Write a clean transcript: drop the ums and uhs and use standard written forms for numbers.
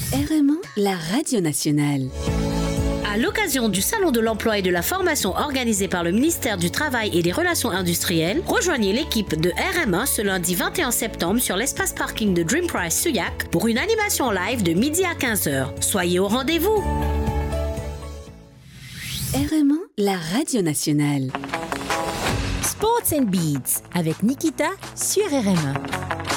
RM1, la radio nationale. À l'occasion du Salon de l'emploi et de la formation organisé par le ministère du Travail et des Relations industrielles, rejoignez l'équipe de RM1 ce lundi 21 septembre sur l'espace parking de Dream Price Souillac pour une animation live de midi à 15h. Soyez au rendez-vous. RM1, la radio nationale. Sports and Beats avec Nikita sur RM1.